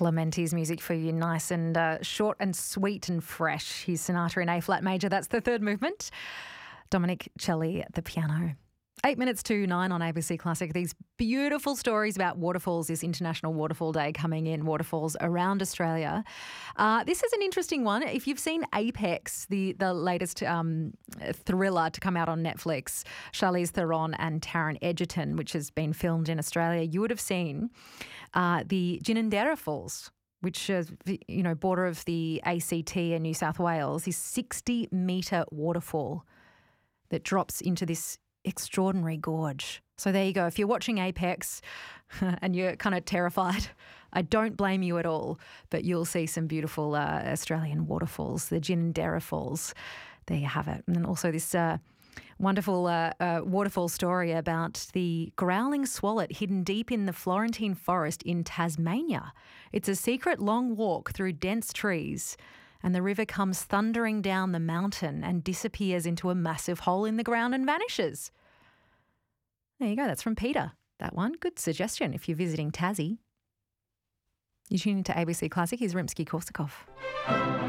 Clementi's music for you, nice and short and sweet and fresh. He's Sonata in A flat major. That's the third movement. Dominic Celli at the piano. 8 minutes to 9 on ABC Classic. These beautiful stories about waterfalls, this International Waterfall Day coming in, waterfalls around Australia. This is an interesting one. If you've seen Apex, the latest thriller to come out on Netflix, Charlize Theron and Taron Egerton, which has been filmed in Australia, you would have seen the Ginninderra Falls, which is, border of the ACT and New South Wales, this 60-metre waterfall that drops into this extraordinary gorge. So there you go. If you're watching Apex and you're kind of terrified, I don't blame you at all, but you'll see some beautiful Australian waterfalls, the Ginninderra Falls. There you have it. And then also this wonderful waterfall story about the growling swallow hidden deep in the Florentine forest in Tasmania. It's a secret long walk through dense trees, and the river comes thundering down the mountain and disappears into a massive hole in the ground and vanishes. There you go. That's from Peter. That one. Good suggestion if you're visiting Tassie. You're tuning to ABC Classic. Here's Rimsky-Korsakov.